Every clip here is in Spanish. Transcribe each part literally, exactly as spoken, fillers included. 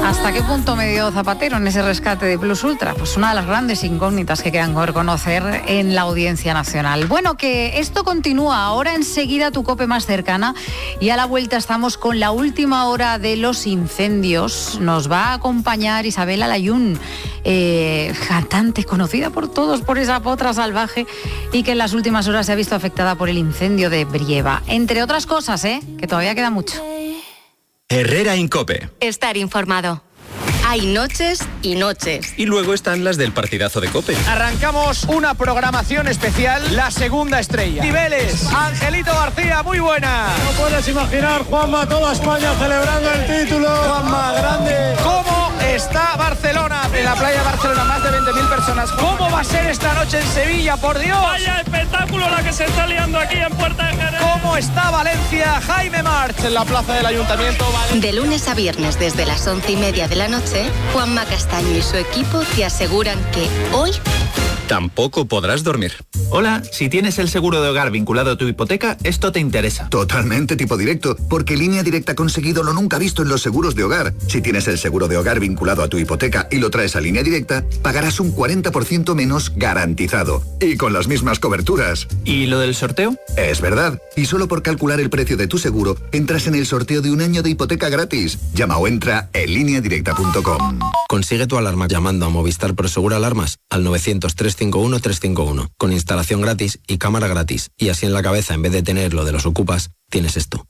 ¿Hasta qué punto me dio Zapatero en ese rescate de Plus Ultra? Pues una de las grandes incógnitas que quedan por conocer en la Audiencia Nacional. Bueno, que esto continúa ahora, enseguida tu COPE más cercana, y a la vuelta estamos con la última hora de los incendios. Nos va a acompañar Isabela Layún, eh, cantante conocida por todos por esa potra salvaje y que en las últimas horas se ha visto afectada por el incendio de Brieva. Entre otras cosas, ¿eh? Que todavía queda mucho. Herrera en COPE. Estar informado. Hay noches y noches. Y luego están las del partidazo de COPE. Arrancamos una programación especial, la segunda estrella. Niveles, Angelito García, muy buena. No puedes imaginar, Juanma, toda España celebrando el título. Juanma, grande. ¿Cómo está Barcelona? En la playa de Barcelona, más de veinte mil personas. ¿Cómo va a ser esta noche en Sevilla, por Dios? Vaya espectáculo la que se está liando aquí en Puerta de Jerez. ¿Cómo está Valencia? Jaime March en la plaza del Ayuntamiento. De lunes a viernes desde las once y media de la noche, Juanma Castaño y su equipo te aseguran que hoy tampoco podrás dormir. Hola, si tienes el seguro de hogar vinculado a tu hipoteca, esto te interesa. Totalmente tipo directo, porque Línea Directa ha conseguido lo nunca visto en los seguros de hogar. Si tienes el seguro de hogar vinculado a tu hipoteca y lo traes a Línea Directa, pagarás un cuarenta por ciento menos garantizado. Y con las mismas coberturas. ¿Y lo del sorteo? Es verdad. Y solo por calcular el precio de tu seguro, entras en el sorteo de un año de hipoteca gratis. Llama o entra en línea directa punto com. Consigue tu alarma llamando a Movistar Prosegur Alarmas al novecientos, trescientos cincuenta y uno, trescientos cincuenta y uno, con instalación gratis y cámara gratis. Y así en la cabeza, en vez de tener lo de los ocupas, tienes esto.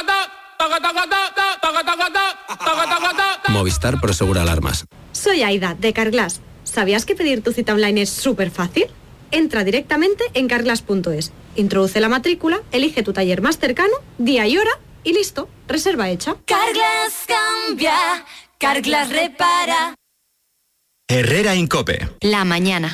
Movistar Prosegur Alarmas. Soy Aida, de Carglass. ¿Sabías que pedir tu cita online es súper fácil? Entra directamente en carglass punto es, introduce la matrícula, elige tu taller más cercano, día y hora y listo, reserva hecha. Carglass cambia, Carglass repara. Herrera en COPE. La mañana.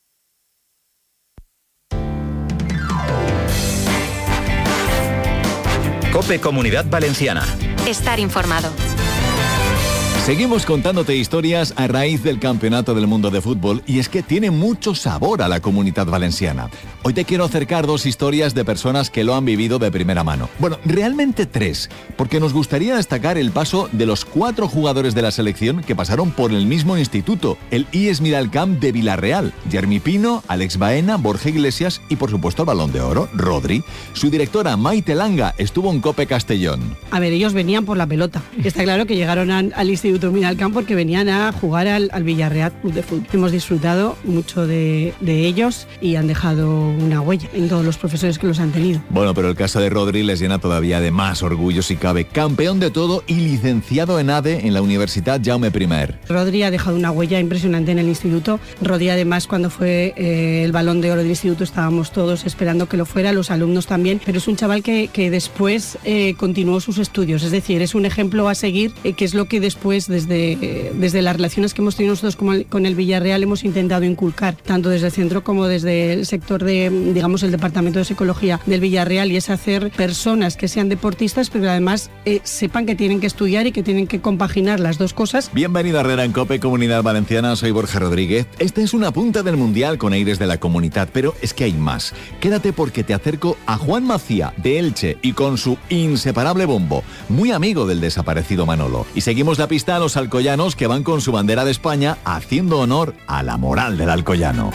COPE Comunidad Valenciana. Estar informado. Seguimos contándote historias a raíz del Campeonato del Mundo de Fútbol y es que tiene mucho sabor a la Comunidad Valenciana. Hoy te quiero acercar dos historias de personas que lo han vivido de primera mano. Bueno, realmente tres, porque nos gustaría destacar el paso de los cuatro jugadores de la selección que pasaron por el mismo instituto, el I E S Miralcamp de Villarreal. Jeremy Pino, Alex Baena, Borja Iglesias y por supuesto el Balón de Oro, Rodri. Su directora Maite Langa estuvo en COPE Castellón. A ver, ellos venían por la pelota. Está claro que llegaron a, al instituto Miralcamp porque venían a jugar al, al Villarreal Club de Fútbol. Hemos disfrutado mucho de, de ellos y han dejado una huella en todos los profesores que los han tenido. Bueno, pero el caso de Rodri les llena todavía de más orgullo si cabe. Campeón de todo y licenciado en A D E en la Universidad Jaume I. Rodri ha dejado una huella impresionante en el instituto. Rodri además cuando fue eh, el Balón de Oro del instituto estábamos todos esperando que lo fuera, los alumnos también, pero es un chaval que, que después eh, continuó sus estudios, es decir, es un ejemplo a seguir, eh, que es lo que después desde, eh, desde las relaciones que hemos tenido nosotros con el, con el Villarreal hemos intentado inculcar, tanto desde el centro como desde el sector de, digamos, el departamento de psicología del Villarreal, y es hacer personas que sean deportistas, pero además eh, sepan que tienen que estudiar y que tienen que compaginar las dos cosas. Bienvenido a Herrera en COPE, Comunidad Valenciana, soy Borja Rodríguez. Esta es una punta del Mundial con aires de la comunidad, pero es que hay más. Quédate porque te acerco a Juan Macía, de Elche, y con su inseparable bombo, muy amigo del desaparecido Manolo. Y seguimos la pista a los alcoyanos que van con su bandera de España haciendo honor a la moral del alcoyano.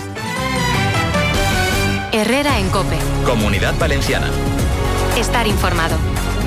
Herrera en COPE. Comunidad Valenciana. Estar informado.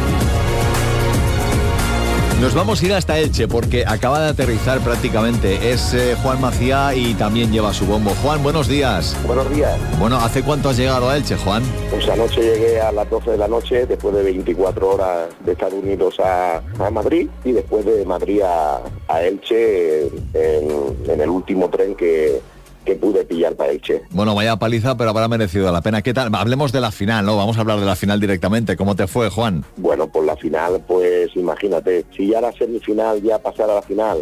Nos vamos a ir hasta Elche porque acaba de aterrizar prácticamente. Es eh, Juan Macía y también lleva su bombo. Juan, buenos días. Buenos días. Bueno, ¿hace cuánto has llegado a Elche, Juan? Pues anoche llegué a las doce de la noche, después de veinticuatro horas de estar unidos a, a Madrid, y después de Madrid a, a Elche en, en el último tren que... que pude pillar para Elche. Bueno, vaya paliza, pero habrá merecido la pena. ¿Qué tal? Hablemos de la final, ¿no? Vamos a hablar de la final directamente. ¿Cómo te fue, Juan? Bueno, pues la final, pues imagínate, si ya la semifinal, ya pasar a la final,